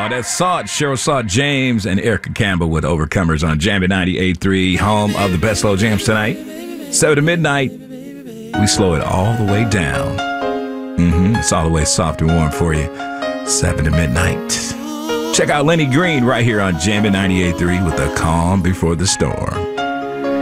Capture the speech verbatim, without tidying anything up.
That's Salt, Cheryl Salt James, and Erica Campbell with Overcomers on Jammin' ninety-eight point three, home of the best slow jams tonight. seven to midnight, we slow it all the way down. Mm-hmm. It's all the way soft and warm for you. seven to midnight. Check out Lenny Green right here on Jammin' ninety-eight point three with The Calm Before the Storm.